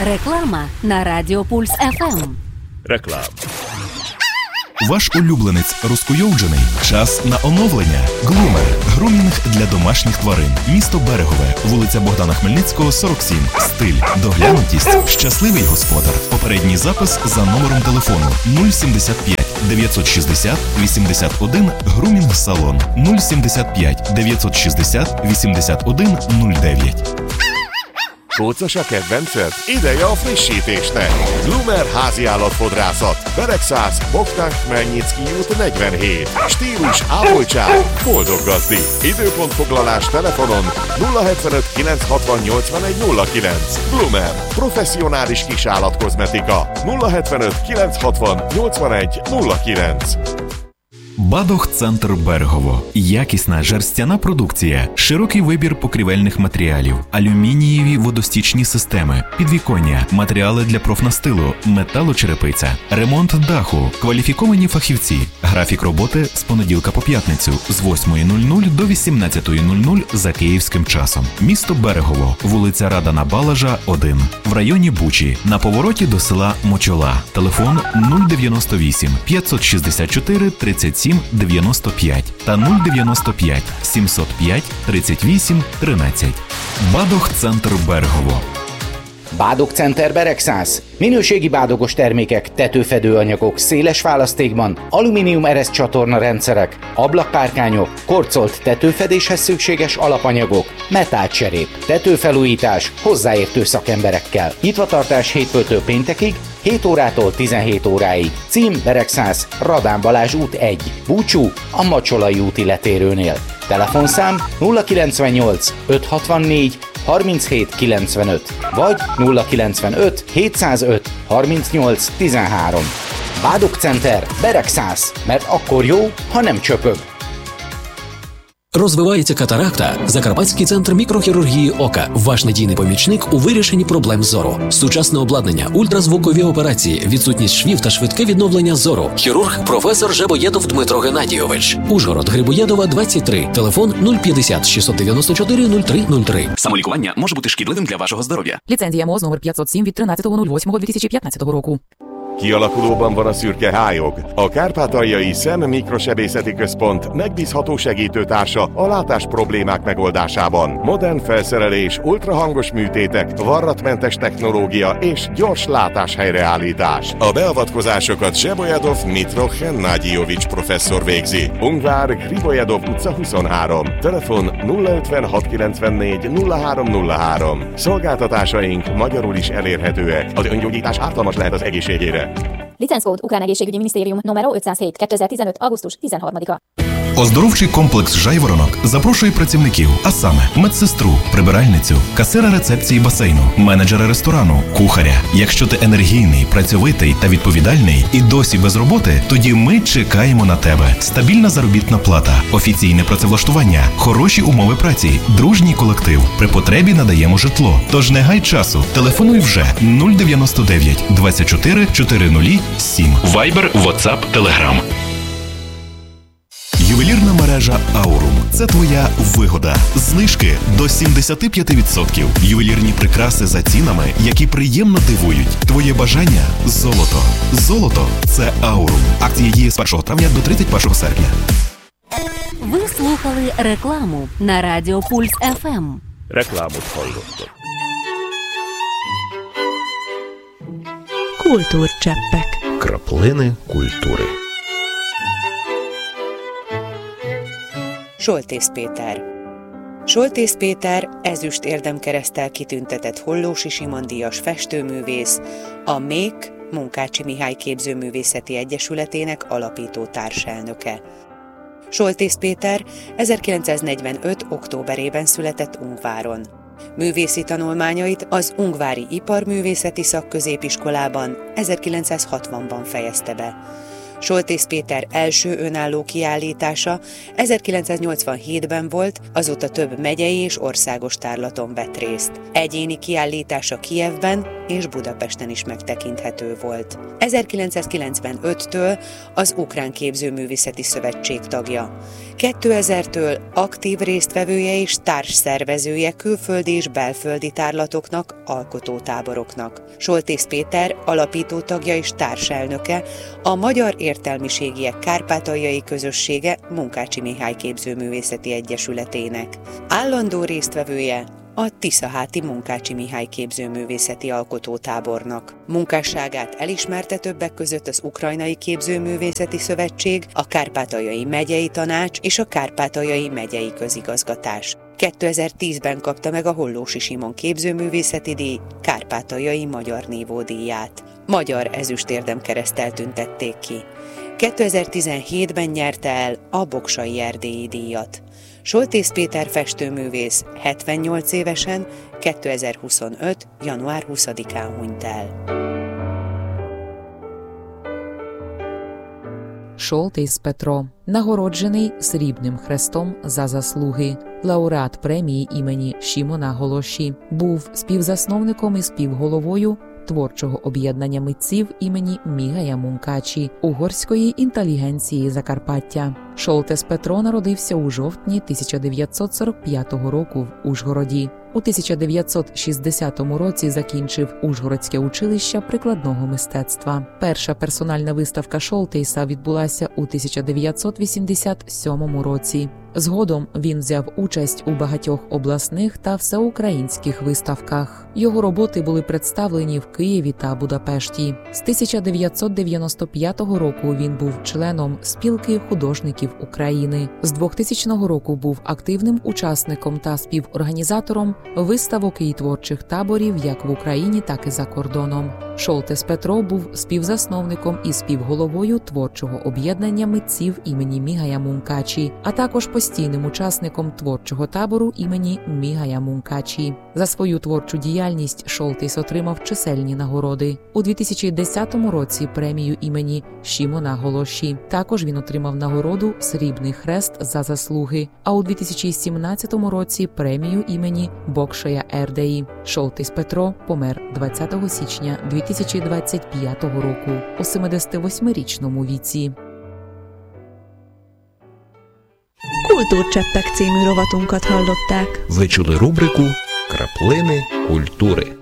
Реклама на Радіо Пульс ФМ. Реклама. Ваш улюбленець розкуйовджений? Час на оновлення. Глумер. Грумінг для домашніх тварин. Місто Берегове. Вулиця Богдана Хмельницького, 47. Стиль. Доглянутість. Щасливий господар. Попередній запис за номером телефону 075 960 81 Грумінг салон 075 960 81 09. Kócos a kedvenced? Ideje a frissítésnek! Glumer háziállatfodrászat. Beregszász, Bogdán Khmelnyicki út 47. Stílus, ápoltság, boldog gazdi. Időpontfoglalás telefonon 075 960 81 09. Glumer. Professzionális kisállatkozmetika. 075 960 81 09. Бадох-центр Берегово. Якісна жерстяна продукція, широкий вибір покрівельних матеріалів, алюмінієві водостічні системи, підвіконня, матеріали для профнастилу, металочерепиця, ремонт даху, кваліфіковані фахівці. Графік роботи з понеділка по п'ятницю з 8:00 до 18:00 за київським часом. Місто Берегово, вулиця Радана Балажа, 1. В районі Бучі, на повороті до села Мочола. Телефон 098 564 37 95 та 095 705 38 13. Bádog-Center Bergovo. Bádog-Center Beregszász. Minőségi bádogos termékek, tetőfedőanyagok, széles választékban, alumínium eresz csatorna rendszerek, ablakpárkányok, korcolt tetőfedéshez szükséges alapanyagok, metálcserép, tetőfelújítás hozzáértő szakemberekkel. Nyitvatartás hétfőtől péntekig, 7 órától 17 óráig. Cím Beregszász, Radán Balázs út 1, Búcsú, a Macsolai úti letérőnél. Telefonszám 098 564 37 95 vagy 095 705 38 13. Bádog-Center Beregszász, mert akkor jó, ha nem csöpög. Розвивається катаракта. Закарпатський центр мікрохірургії ока. Ваш надійний помічник у вирішенні проблем зору. Сучасне обладнання, ультразвукові операції, відсутність швів та швидке відновлення зору. Хірург професор Жебоєдов Дмитро Геннадійович. Ужгород, Грибоєдова, 23. Телефон 050 694 0303. Самолікування може бути шкідливим для вашого здоров'я. Ліцензія МОЗ номер 507 від 13.08.2015 року. Kialakulóban van a szürke hályog. A Kárpátaljai Szem-Mikrosebészeti Központ megbízható segítőtársa a látás problémák megoldásában. Modern felszerelés, ultrahangos műtétek, varratmentes technológia és gyors látás helyreállítás. A beavatkozásokat Zsebolyadov Dmytro Hennádyijovics professzor végzi. Ungvár, Gribojedov utca 23. Telefon 056 94 0303. Szolgáltatásaink magyarul is elérhetőek. Az öngyógyítás ártalmas lehet az egészségére. Licenckód Ukrán Egészségügyi Minisztérium номер 507 2015 августус 13. Оздоровчий комплекс «Жайворонок» запрошує працівників, а саме медсестру, прибиральницю, касира рецепції басейну, менеджера ресторану, кухаря. Якщо ти енергійний, працьовитий та відповідальний і досі без роботи, тоді ми чекаємо на тебе. Стабільна заробітна плата, офіційне працевлаштування, хороші умови праці, дружній колектив. При потребі надаємо житло. Тож не гай часу. Телефонуй вже 099 24 407. Viber, WhatsApp, Telegram. Ювелірна мережа «Аурум» – це твоя вигода. Знижки до 75%. Ювелірні прикраси за цінами, які приємно дивують. Твоє бажання – золото. Золото – це «Аурум». Акція діє з 1 травня до 31 серпня. Ви слухали рекламу на Радіо Пульс ФМ. Reklámot hallottak. Kultúrcseppek. Краплини культури. Soltész Péter. Soltész Péter ezüst érdemkereszttel kitüntetett Hollósy Simon díjas festőművész, a MÉK Munkácsi Mihály Képzőművészeti Egyesületének alapító társelnöke. Soltész Péter 1945. októberében született Ungváron. Művészi tanulmányait az Ungvári Iparművészeti Szakközépiskolában 1960-ban fejezte be. Soltész Péter első önálló kiállítása 1987-ben volt, azóta több megyei és országos tárlaton vett részt. Egyéni kiállítása Kijevben és Budapesten is megtekinthető volt. 1995-től az Ukrán Képzőművészeti Szövetség tagja. 2000-től aktív résztvevője és társszervezője külföldi és belföldi tárlatoknak, alkotótáboroknak. Soltész Péter alapító tagja és társelnöke a Magyar Értelmiségiek Kárpátaljai Közössége Munkácsi Mihály Képzőművészeti Egyesületének. Állandó résztvevője a Tiszaháti Munkácsi Mihály Képzőművészeti Alkotótábornak. Munkásságát elismerte többek között az Ukrajnai Képzőművészeti Szövetség, a Kárpátaljai Megyei Tanács és a Kárpátaljai Megyei Közigazgatás. 2010-ben kapta meg a Hollósy Simon Képzőművészeti Díj Kárpátaljai Magyar Nívódíját. Magyar ezüstérdemkereszttel tüntették ki. 2017-ben nyerte el a Boksai Erdélyi díjat. Soltész Péter festőművész 78 évesen 2025. január 20-án hunyt el. Шолтейс Петро, нагороджений Срібним хрестом за заслуги, лауреат премії імені Шімона Голоші, був співзасновником і співголовою творчого об'єднання митців імені Мігая Мункачі, угорської інтелігенції Закарпаття. Шолтес Петро народився у жовтні 1945 року в Ужгороді. У 1960 році закінчив Ужгородське училище прикладного мистецтва. Перша персональна виставка Шолтейса відбулася у 1987 році. Згодом він взяв участь у багатьох обласних та всеукраїнських виставках. Його роботи були представлені в Києві та Будапешті. З 1995 року він був членом Спілки художників України. З 2000 року був активним учасником та співорганізатором виставок і творчих таборів як в Україні, так і за кордоном. Шолтес Петро був співзасновником і співголовою творчого об'єднання митців імені Мігая Мункачі, а також постійним учасником творчого табору імені Мігая Мункачі. За свою творчу діяльність Шолтейс отримав чисельні нагороди. У 2010 році премію імені Шімона Голоші. Також він отримав нагороду «Срібний хрест за заслуги», а у 2017 році премію імені Бокшая Ердеї. Шолтейс Петро помер 20 січня 2025 року у 78-річному віці. Kultúrcseppek című rovatunkat hallották. Ви чули рубрику «Краплини культури».